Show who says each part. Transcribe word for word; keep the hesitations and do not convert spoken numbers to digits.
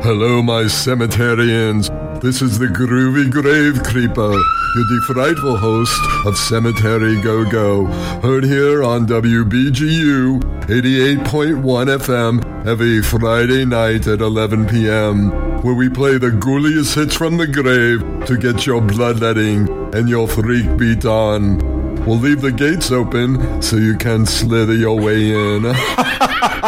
Speaker 1: Hello, my cemeterians. This is the Groovy Grave Creeper, your frightful host of Cemetery Go-Go, heard here on W B G U eighty-eight point one F M every Friday night at eleven p.m., where we play the ghouliest hits from the grave to get your bloodletting and your freak beat on. We'll leave the gates open so you can slither your way in.